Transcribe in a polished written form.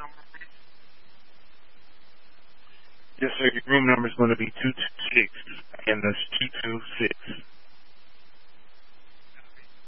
Yes, sir. Your room number is going to be 226. Again, that's 226.